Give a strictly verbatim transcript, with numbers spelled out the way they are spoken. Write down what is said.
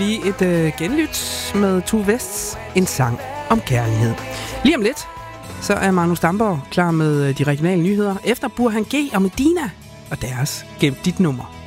Lige et øh, genlyt med Tue Wests En sang om kærlighed. Lige om lidt, så er Magnus Damborg klar med de regionale nyheder. Efter Burhan G og Medina og deres Gem dit nummer.